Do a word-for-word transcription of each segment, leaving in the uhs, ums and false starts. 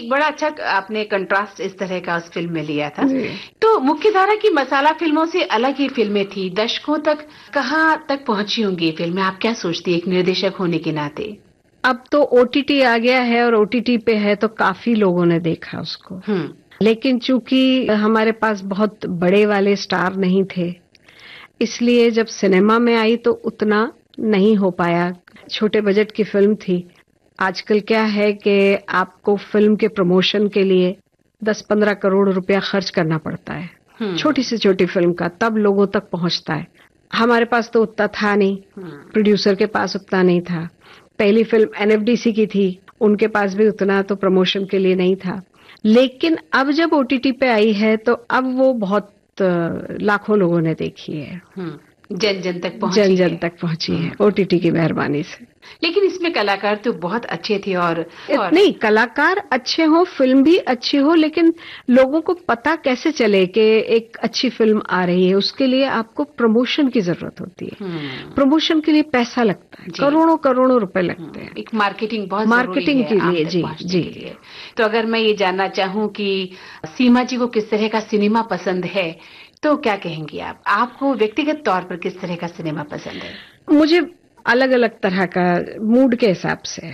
एक बड़ा अच्छा आपने कंट्रास्ट इस तरह का उस फिल्म में लिया था। तो मुख्यधारा की मसाला फिल्मों से अलग ही फिल्में थी, दशकों तक कहाँ तक पहुंची होंगी फिल्में? आप क्या सोचती है एक निर्देशक होने के नाते? अब तो ओटीटी आ गया है और ओटीटी पे है तो काफी लोगों ने देखा उसको, लेकिन चूंकि हमारे पास बहुत बड़े वाले स्टार नहीं थे, इसलिए जब सिनेमा में आई तो उतना नहीं हो पाया। छोटे बजट की फिल्म थी। आजकल क्या है कि आपको फिल्म के प्रमोशन के लिए दस पंद्रह करोड़ रुपया खर्च करना पड़ता है छोटी से छोटी फिल्म का, तब लोगों तक पहुंचता है। हमारे पास तो उतना था नहीं, प्रोड्यूसर के पास उतना नहीं था। पहली फिल्म एनएफडीसी की थी, उनके पास भी उतना तो प्रमोशन के लिए नहीं था। लेकिन अब जब ओटीटी पे आई है तो अब वो बहुत लाखों लोगों ने देखी है, जन जन तक पहुंची जन जन तक पहुंची है ओटीटी की मेहरबानी से। लेकिन इसमें कलाकार तो बहुत अच्छे थे। और, और नहीं, कलाकार अच्छे हो, फिल्म भी अच्छी हो, लेकिन लोगों को पता कैसे चले कि एक अच्छी फिल्म आ रही है, उसके लिए आपको प्रमोशन की जरूरत होती है। प्रमोशन के लिए पैसा लगता है, करोड़ों करोड़ों रुपए लगते हैं। एक मार्केटिंग बहुत मार्केटिंग के लिए। जी जी। तो अगर मैं ये जानना चाहूँ कि सीमा जी को किस तरह का सिनेमा पसंद है, तो क्या कहेंगी आप? आपको व्यक्तिगत तौर पर किस तरह का सिनेमा पसंद है? मुझे अलग अलग तरह का, मूड के हिसाब से।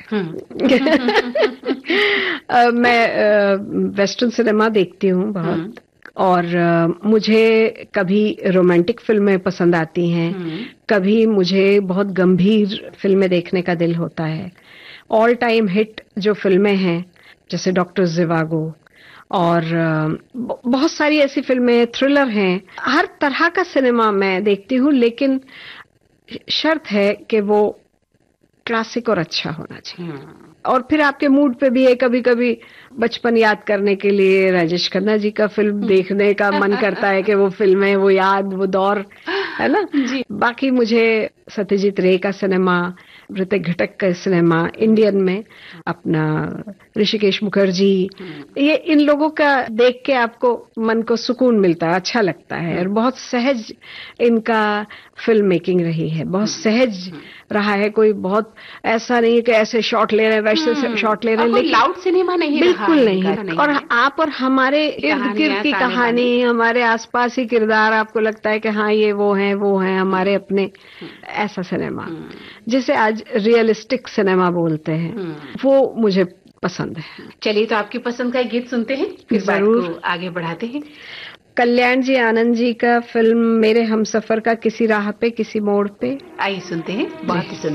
मैं वेस्टर्न सिनेमा देखती हूँ बहुत, और मुझे कभी रोमांटिक फिल्में पसंद आती हैं, कभी मुझे बहुत गंभीर फिल्में देखने का दिल होता है। ऑल टाइम हिट जो फिल्में हैं जैसे डॉक्टर ज़िवागो और बहुत सारी ऐसी फिल्में, थ्रिलर हैं, हर तरह का सिनेमा मैं देखती हूँ, लेकिन शर्त है कि वो क्लासिक और अच्छा होना चाहिए। और फिर आपके मूड पे भी है, कभी कभी बचपन याद करने के लिए राजेश खन्ना जी का फिल्म देखने का मन करता है कि वो फिल्में, वो याद, वो दौर, है ना। बाकी मुझे सत्यजीत रे का सिनेमा, ऋतिक घटक का सिनेमा, इंडियन में अपना ऋषिकेश मुखर्जी, ये इन लोगों का देख के आपको मन को सुकून मिलता है, अच्छा लगता है। और बहुत सहज इनका फिल्म मेकिंग रही है, बहुत सहज रहा है। कोई बहुत ऐसा नहीं है कि ऐसे शॉट ले रहे हैं, वैसे शॉट ले रहे हैं, लेकिन लाउड सिनेमा नहीं, बिल्कुल नहीं, नहीं। और आप और हमारे इर्द गिर्द की कहानी, हमारे आसपास ही किरदार, आपको लगता है कि हाँ ये वो हैं, वो हैं हमारे अपने, ऐसा सिनेमा जिसे आज रियलिस्टिक सिनेमा बोलते हैं, वो मुझे पसंद है। चलिए, तो आपकी पसंद का एक गीत सुनते हैं, फिर जरूर बात को आगे बढ़ाते हैं। कल्याण जी आनंद जी का फिल्म मेरे हमसफर का किसी राह पे किसी मोड़ पे, आइए सुनते हैं। बहुत